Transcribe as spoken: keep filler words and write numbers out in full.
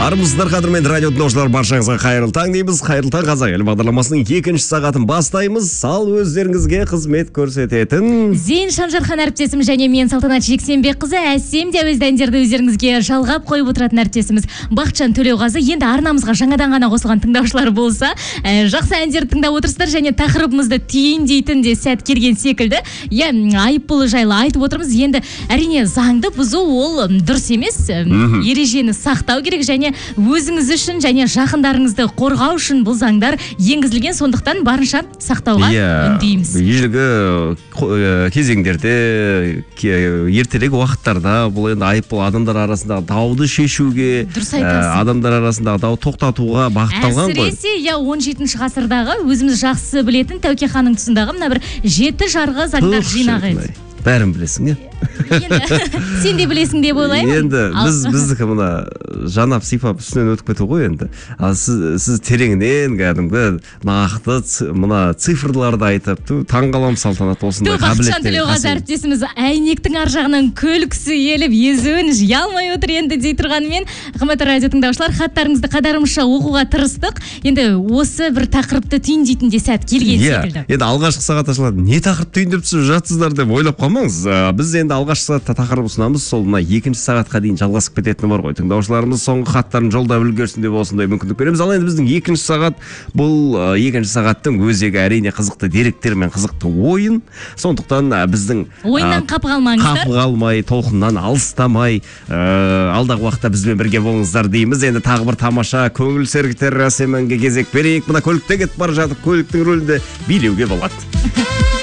Армысыздар қадірменді радио тыңдаушылар, баршаңызға қайырлы таң дейміз. Қайырлы таң қазақ елі бағдарламасының екінші сағатын бастаймыз. Сал өздеріңізге қызмет көрсететін Зейн Шанжархан әріптесім және мен Салтанат Жексенбекқызы әсем де әуезді әндерді өздеріңізге жалғап қойып отыратын әріптесіміз Бақытжан Төлеуғазы. Енді арнамызға жаңадан ғана қосылған тыңдаушылар болса, ә, жақсы әндерді тыңдап отырсыздар және тақырыбымызды түйіндейтін де сәт келген секілді. Иә, айыппұлы жайлы айтып отырмыз. Енді әрине заңды бұзу ол дұрыс емес. Ережені сақтау керек және өзіңіз үшін және жақындарыңызды қорғау үшін бұл заңдар енгізілген, сондықтан барынша сақтауға үндейміз. Ежелгі кезеңдерде, ертерек уақыттарда бұл енді айыппұл адамдар арасындағы дауды шешуге, адамдар арасындағы дау тоқтатуға бағытталған ғой. Әсіресе я он жетінші ғасырдағы өзіміз жақсы білетін Тәуке ханның тұсындағы мына бір жеті жарғы заңдар жинағы еді. Бәрін білесің, е? Сен де білесің деп ойлаймын. Енді біз біздікі мына жанап сипап үстінен өтіп кету ғой енді. Ал сіз сіз тереңінен кәдімгі нақты мына цифрларды айтып, таңғалам Салтанат осындай қабілетті. Бақытжан Төлеуғазы әріптесіміз әйнектің ар жағынан күлкісі келіп, езуін жия алмай отыр енді дей тұрғанымен, қымбатты радио тыңдаушылар, хаттарыңызды қадарымызша оқуға тырыстық. Енді осы бір тақырыпты түйіндейтін де сәт келген секілді. Енді алғашқы сағат ашылады. Не тақырып түйіндеп жатсыздар деп ойлап қалмаңыз. Біз енді алғашқы сағатта тақырып ұсынамыз, сол мына екінші сағатқа дейін жалғасып кететіні бар ғой. Тыңдаушыларымыз соңғы хаттарын жолдап үлгерсін деп осындай мүмкіндік береміз. Ал енді біздің екінші сағат, бұл екінші сағаттың өзегі әрине қызықты деректер мен қызықты ойын. Сондықтан біздің ойыннан қапы қалмаңыздар. Қапы қалмай, толқыннан алыстамай, алдағы уақытта бізбен бірге болыңыздар дейміз. Енді тағы бір тамаша көңіл сергітер әсем әнге кезек берейік. Мына көлікте кетіп бара жатып, көліктің рөлінде билеуге болады.